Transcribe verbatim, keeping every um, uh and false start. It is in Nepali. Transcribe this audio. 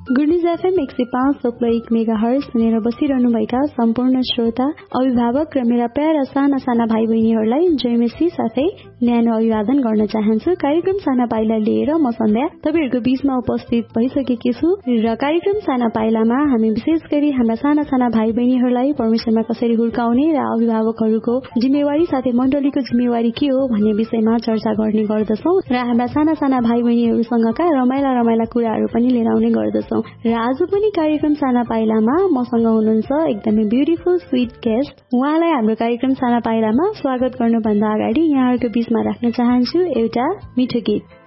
गुडन्युज एफएम एक सय पाँच थोप्लो एक मेगा हर्ज सुनेर बसिरहनुभएका सम्पूर्ण श्रोता, अभिभावक र मेरा प्यारा साना साना भाइ बहिनीहरूलाई जयमेसी साथै न्यानो अभिवादन गर्न चाहन्छु। कार्यक्रम साना पाइला लिएर म सन्ध्या तपाईहरुको बीचमा उपस्थित भइसकेकी छु र कार्यक्रम साना पाइलामा हामी विशेष गरी हाम्रा साना साना भाइ बहिनीहरूलाई परमेश्वरमा कसरी हुर्काउने र अभिभावकहरूको जिम्मेवारी साथै मण्डलीको जिम्मेवारी के हो भन्ने विषयमा चर्चा गर्ने गर्दछौं र हाम्रा साना साना भाइ बहिनीहरूसँगका रमाइला रमाइला कुराहरू पनि लिएर आउने गर्दछौं। र आज पनि कार्यक्रम साना पाइलामा मसँग हुनुहुन्छ एकदमै ब्युटिफुल स्वीट गेस्ट। उहाँलाई हाम्रो कार्यक्रम साना पाइलामा स्वागत गर्नुभन्दा अगाडि यहाँहरूको बीचमा राख्न चाहन्छु एउटा मिठो गीत।